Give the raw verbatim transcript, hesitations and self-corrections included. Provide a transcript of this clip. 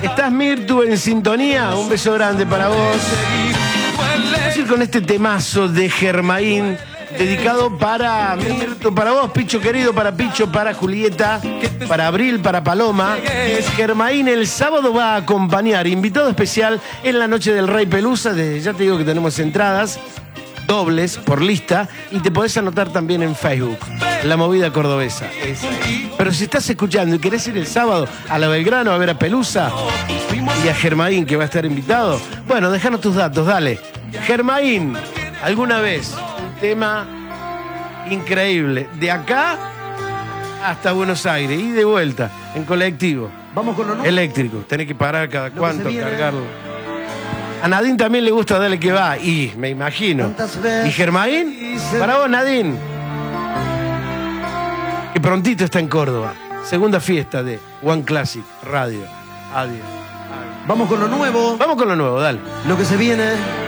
¿Estás, Mirtu, en sintonía? Un beso grande para vos. Vamos a ir con este temazo de Germain, dedicado para Mirtu, para vos, Picho querido, para Picho, para Julieta, para Abril, para Paloma. Germain el sábado va a acompañar, invitado especial en la noche del Rey Pelusa. Desde ya te digo que tenemos entradas dobles por lista y te podés anotar también en Facebook, La Movida Cordobesa. Pero si estás escuchando y querés ir el sábado a la Belgrano a ver a Pelusa y a Germain, que va a estar invitado, bueno, déjanos tus datos, dale. Germain, alguna vez, un tema increíble, de acá hasta Buenos Aires y de vuelta, en colectivo. Vamos con lo nuevo. Eléctrico, tenés que parar cada cuánto, cargarlo. A Nadine también le gusta Dale que va, y me imagino. ¿Y Germain? Para vos, Nadine. Que prontito está en Córdoba. Segunda fiesta de One Classic Radio. Adiós. Vamos con lo nuevo. Vamos con lo nuevo, dale. Lo que se viene.